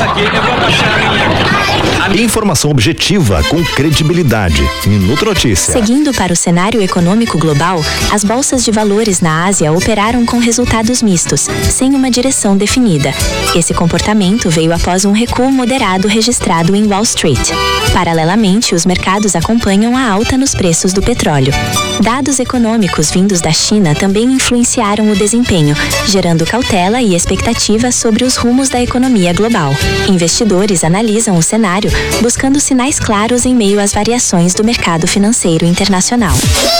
isso aqui, eu vou baixar a minha... Informação objetiva com credibilidade. Minuto Notícia. Seguindo para o cenário econômico global, as bolsas de valores na Ásia operaram com resultados mistos, sem uma direção definida. Esse comportamento veio após um recuo moderado registrado em Wall Street. Paralelamente, os mercados acompanham a alta nos preços do petróleo. Dados econômicos vindos da China também influenciaram o desempenho, gerando cautela e expectativa sobre os rumos da economia global. Investidores analisam o cenário, buscando sinais claros em meio às variações do mercado financeiro internacional.